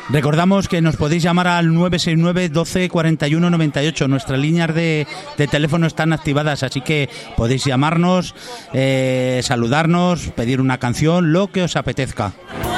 Recordamos que nos podéis llamar al 969 12 41 98. Nuestras líneas de teléfono están activadas, así que podéis llamarnos, saludarnos, pedir una canción, lo que os apetezca.